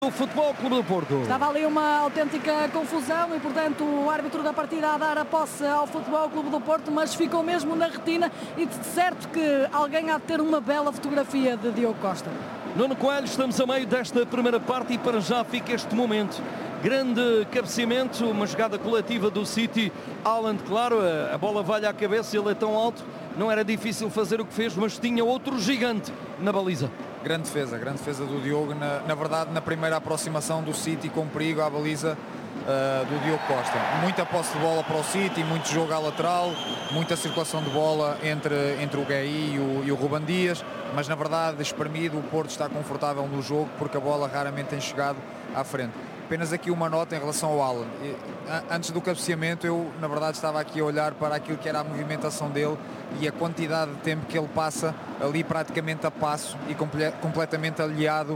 O Futebol Clube do Porto. Estava ali uma autêntica confusão e, portanto, o árbitro da partida a dar a posse ao Futebol Clube do Porto, mas ficou mesmo na retina e de certo que alguém há de ter uma bela fotografia de Diogo Costa. Nuno Coelho, estamos a meio desta primeira parte e para já fica este momento. Grande cabeceamento, uma jogada coletiva do City. Haaland, claro, a bola vai-lhe à cabeça, ele é tão alto, não era difícil fazer o que fez, mas tinha outro gigante na baliza. Grande defesa do Diogo, na verdade na primeira aproximação do City com perigo à baliza do Diogo Costa. Muita posse de bola para o City, muito jogo à lateral, muita circulação de bola entre o Gueye e o Ruben Dias, mas na verdade espremido, o Porto está confortável no jogo porque a bola raramente tem chegado à frente. Apenas aqui uma nota em relação ao Haaland. Antes do cabeceamento eu na verdade estava aqui a olhar para aquilo que era a movimentação dele e a quantidade de tempo que ele passa ali praticamente a passo e completamente aliado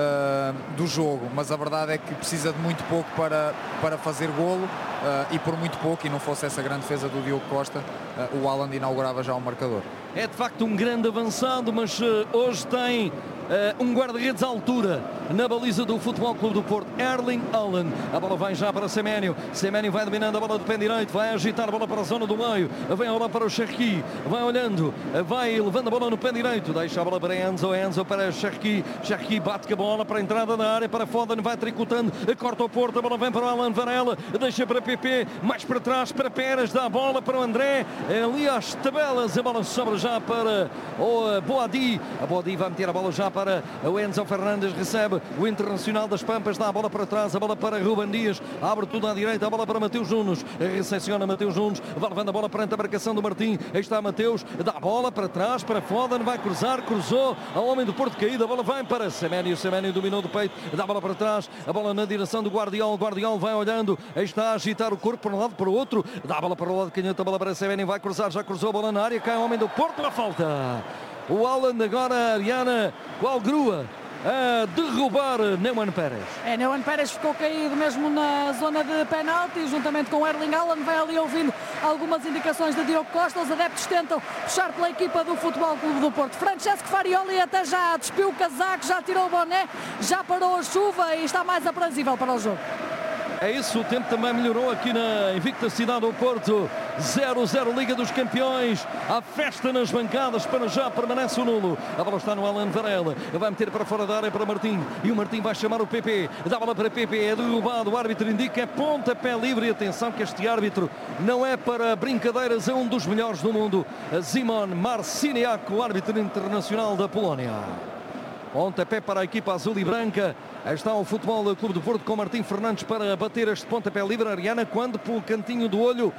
do jogo, mas a verdade é que precisa de muito pouco para fazer golo e por muito pouco, e não fosse essa grande defesa do Diogo Costa, o Haaland inaugurava já o marcador. É de facto um grande avançado, mas hoje tem um guarda-redes à altura na baliza do Futebol Clube do Porto, Erling Haaland. A bola vai já para Semenyo. Semenyo vai dominando a bola do pé direito, vai agitar a bola para a zona do meio, vem a bola para o Cherki, vai olhando, vai levando a bola no pé direito, deixa a bola para Enzo para Cherki, Cherki bate com a bola para a entrada da área, para Foden, vai tricotando, corta o Porto, a bola vem para o Alan Varela, deixa para PP, mais para trás para Pérez, dá a bola para o André, ali às tabelas, a bola sobra já para o Boadi, a Boadi vai meter a bola já para o Enzo Fernandes, recebe o Internacional das Pampas, dá a bola para trás, a bola para Ruben Dias, abre tudo à direita, a bola para Mateus Nunes, recepciona Mateus Nunes, vai levando a bola perante a marcação do Martim, aí está Mateus, dá a bola para trás, para Foden, vai cruzar, cruzou, ao homem do Porto caído, a bola vai para Semenyo, Semenyo dominou do peito, dá a bola para trás, a bola na direção do Guardiol, Guardiol vai olhando, aí está a agitar o corpo para um lado, para o outro, dá a bola para o lado canhoto, a bola para Semenyo, vai cruzar, já cruzou a bola na área, cai o homem do Porto, a falta. O Haaland agora, Ariana, qual grua a derrubar Neumann Pérez. Neumann Pérez ficou caído mesmo na zona de penalti, juntamente com o Erling Haaland, vai ali ouvindo algumas indicações de Diogo Costa. Os adeptos tentam puxar pela equipa do Futebol Clube do Porto. Francesco Farioli até já despiu o casaco, já tirou o boné, já parou a chuva e está mais aprazível para o jogo. É isso, o tempo também melhorou aqui na invicta cidade do Porto. 0-0 Liga dos Campeões. A festa nas bancadas, para já permanece o nulo. A bola está no Alan Varela. Vai meter para fora da área para Martim. E o Martim vai chamar o PP. Dá a bola para PP, é derrubado. O árbitro indica é pontapé livre. E atenção que este árbitro não é para brincadeiras, é um dos melhores do mundo. Szymon Marciniak, o árbitro internacional da Polónia. Pontapé para a equipa azul e branca. Aí está o Futebol Clube do Porto com Martim Fernandes para bater este pontapé livre. Ariana, quando pelo cantinho do olho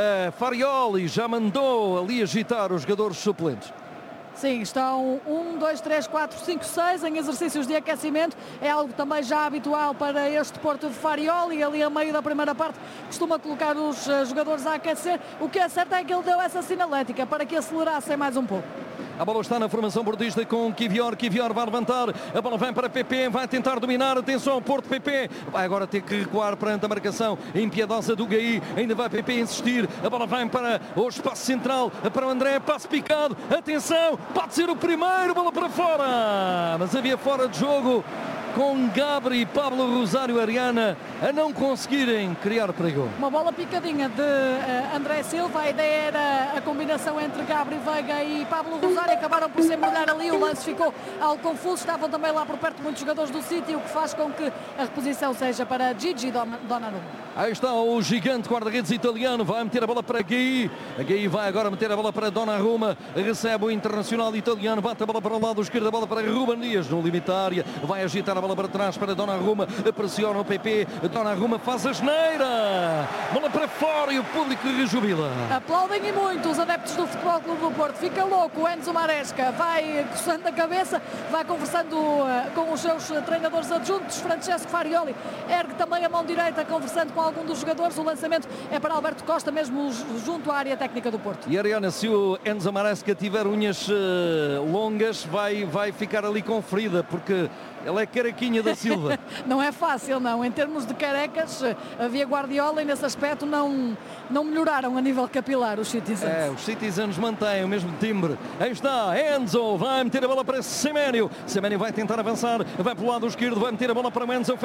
Farioli já mandou ali agitar os jogadores suplentes. Sim, estão 1, 2, 3, 4, 5, 6 em exercícios de aquecimento. É algo também já habitual para este Porto de Farioli. Ali a meio da primeira parte costuma colocar os jogadores a aquecer. O que é certo é que ele deu essa sinalética para que acelerassem mais um pouco. A bola está na formação portista com Kivior. Kivior vai levantar. A bola vem para PP. Vai tentar dominar. Atenção, Porto PP. Vai agora ter que recuar perante a marcação impiedosa do Gueye. Ainda vai PP insistir. A bola vem para o espaço central. Para o André. Passo picado. Atenção. Pode ser o primeiro. Bola para fora. Mas havia fora de jogo com Gabri e Pablo Rosário Ariana a não conseguirem criar perigo. Uma bola picadinha de André Silva. A ideia era a combinação entre Gabri Veiga e Pablo Rosário. Acabaram por se embrulhar ali. O lance ficou algo confuso. Estavam também lá por perto muitos jogadores do City, o que faz com que a reposição seja para Gigi Donnarumma. Aí está o gigante guarda-redes italiano. Vai meter a bola para Gueye. A Gueye vai agora meter a bola para Donnarumma. Recebe o internacional italiano. Bate a bola para o lado esquerdo. A bola para Ruben Dias no limite da área. Vai agitar a bola para trás para Donnarumma. Pressiona o PP. Donnarumma faz a asneira. Bola para fora e o público rejubila. Aplaudem e muito os adeptos do Futebol Clube do Porto. Fica louco o Enzo Maresca. Vai coçando a cabeça. Vai conversando com os seus treinadores adjuntos. Francesco Farioli ergue também a mão direita conversando com algum dos jogadores. O lançamento é para Alberto Costa, mesmo junto à área técnica do Porto. E Ariana, se o Enzo Maresca tiver unhas longas, vai ficar ali com ferida, porque Ele é Caraquinha da Silva. Não é fácil, não. Em termos de carecas, havia Guardiola e nesse aspecto não melhoraram a nível capilar os Citizens. Os Citizens mantêm o mesmo timbre. Aí está, Enzo vai meter a bola para Seménio. Seménio vai tentar avançar, vai pelo lado esquerdo, vai meter a bola para o Enzo